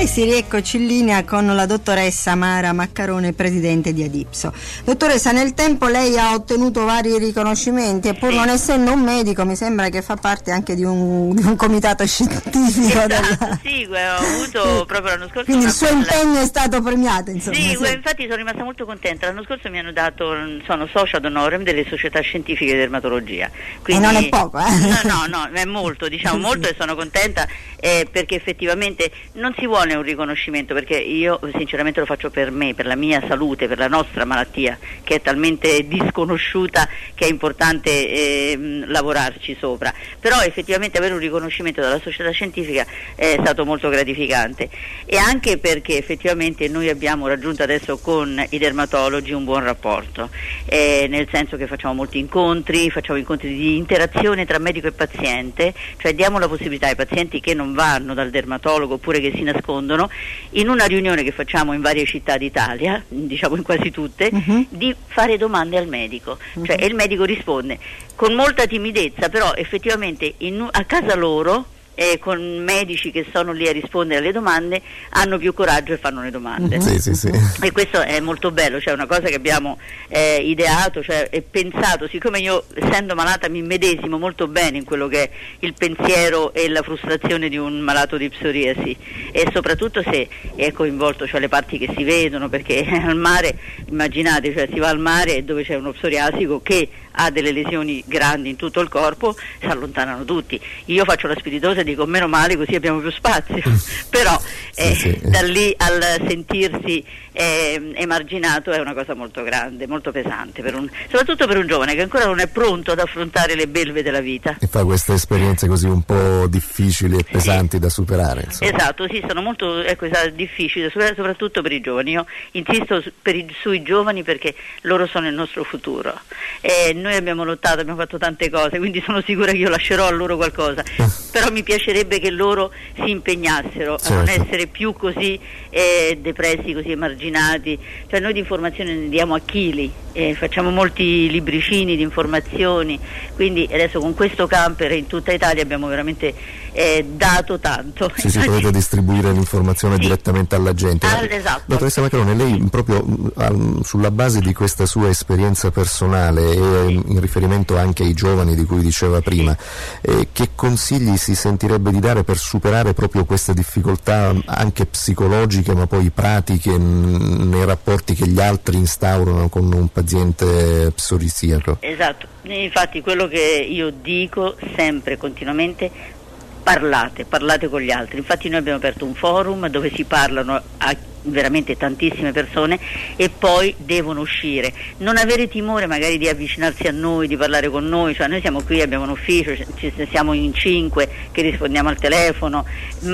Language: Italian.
E si rieccoci in linea con la dottoressa Mara Maccarone, presidente di Adipso. Dottoressa, nel tempo lei ha ottenuto vari riconoscimenti e pur non essendo un medico mi sembra che fa parte anche di un comitato scientifico. Esatto, sì, ho avuto proprio l'anno scorso. Quindi il suo impegno è stato premiato, insomma. Sì, infatti sono rimasta molto contenta. L'anno scorso mi hanno dato, sono socio ad honorem delle società scientifiche di dermatologia. Quindi, e non è poco, No, è molto, diciamo molto, e sono contenta perché effettivamente non si vuole un riconoscimento, perché io sinceramente lo faccio per me, per la mia salute, per la nostra malattia che è talmente disconosciuta che è importante lavorarci sopra, però effettivamente avere un riconoscimento dalla società scientifica è stato molto gratificante, e anche perché effettivamente noi abbiamo raggiunto adesso con i dermatologi un buon rapporto, nel senso che facciamo molti incontri, facciamo incontri di interazione tra medico e paziente, cioè diamo la possibilità ai pazienti che non vanno dal dermatologo oppure che si nascondono, in una riunione che facciamo in varie città d'Italia, diciamo in quasi tutte, di fare domande al medico, cioè, e il medico risponde con molta timidezza, però effettivamente a casa loro, con medici che sono lì a rispondere alle domande, hanno più coraggio e fanno le domande. Sì. E questo è molto bello, cioè una cosa che abbiamo ideato, cioè e pensato, siccome io essendo malata mi immedesimo molto bene in quello che è il pensiero e la frustrazione di un malato di psoriasi, e soprattutto se è coinvolto, cioè le parti che si vedono, perché al mare, immaginate, cioè si va al mare dove c'è uno psoriasico che ha delle lesioni grandi in tutto il corpo, si allontanano tutti. Io faccio la spiritosa e dico meno male, così abbiamo più spazio, però da lì al sentirsi emarginato è una cosa molto grande, molto pesante, soprattutto per un giovane che ancora non è pronto ad affrontare le belve della vita. E fa queste esperienze così un po' difficili e pesanti da superare, insomma. Esatto, sì, sono molto difficili da superare, soprattutto per i giovani. Io insisto sui giovani perché loro sono il nostro futuro. Noi abbiamo lottato, abbiamo fatto tante cose, quindi sono sicura che io lascerò a loro qualcosa, però mi piacerebbe che loro si impegnassero a non essere più così depressi, così emarginati. Cioè noi di informazione ne diamo a chili, facciamo molti libricini di informazioni, quindi adesso con questo camper in tutta Italia abbiamo veramente dato tanto. Sì, potete distribuire l'informazione direttamente alla gente. Esatto. Dottoressa Maccarone, lei proprio sulla base di questa sua esperienza personale e in riferimento anche ai giovani di cui diceva prima, che consigli si sentirebbe di dare per superare proprio queste difficoltà anche psicologiche ma poi pratiche nei rapporti che gli altri instaurano con un paziente psoriasiaco? Esatto, infatti quello che io dico sempre, continuamente: parlate con gli altri. Infatti noi abbiamo aperto un forum dove si parlano a veramente tantissime persone, e poi devono uscire, non avere timore magari di avvicinarsi a noi, di parlare con noi, cioè noi siamo qui, abbiamo un ufficio, siamo in 5 che rispondiamo al telefono,